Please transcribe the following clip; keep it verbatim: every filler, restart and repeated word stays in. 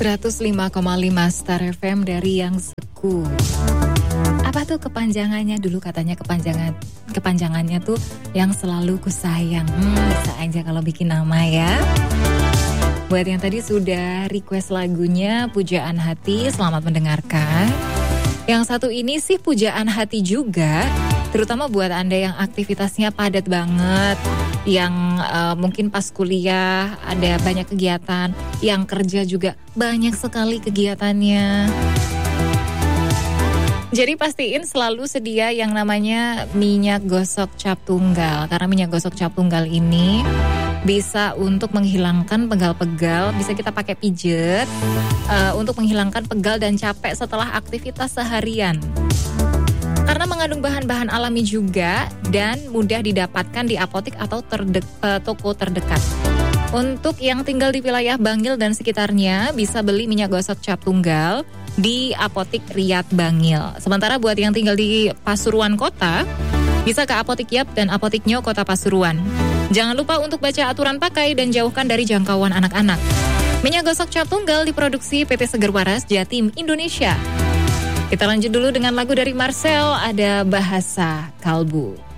seratus lima koma lima Star F M dari Yang Seku. Apa tuh kepanjangannya? Dulu katanya kepanjangan kepanjangannya tuh yang selalu kusayang. Hmm, bisa aja kalau bikin nama ya. Buat yang tadi sudah request lagunya Pujaan Hati, selamat mendengarkan. Yang satu ini sih Pujaan Hati juga, terutama buat Anda yang aktivitasnya padat banget, yang uh, mungkin pas kuliah ada banyak kegiatan, yang kerja juga banyak sekali kegiatannya. Jadi pastiin selalu sedia yang namanya minyak gosok cap tunggal. Karena minyak gosok cap tunggal ini bisa untuk menghilangkan pegal-pegal, bisa kita pakai pijet uh, untuk menghilangkan pegal dan capek setelah aktivitas seharian. Karena mengandung bahan-bahan alami juga dan mudah didapatkan di apotik atau terdek, uh, toko terdekat. Untuk yang tinggal di wilayah Bangil dan sekitarnya bisa beli minyak gosok cap tunggal di apotik Riyad Bangil. Sementara buat yang tinggal di Pasuruan Kota bisa ke apotik Yap dan apotik Nyo Kota Pasuruan. Jangan lupa untuk baca aturan pakai dan jauhkan dari jangkauan anak-anak. Minyak gosok cap tunggal diproduksi P T Seger Waras Jatim Indonesia. Kita lanjut dulu dengan lagu dari Marcel, ada Bahasa Kalbu.